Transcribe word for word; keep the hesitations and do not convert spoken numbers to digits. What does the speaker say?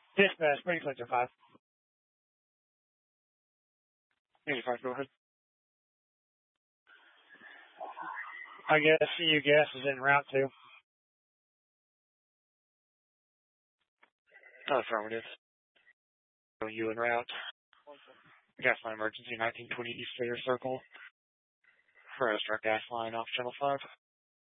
Dispatch, bring collector five. Major five, go ahead. I guess C U gas is en route to. Affirmative. You en route. Gas line emergency, nineteen twenty East Fair Circle. First, our gas line off channel five.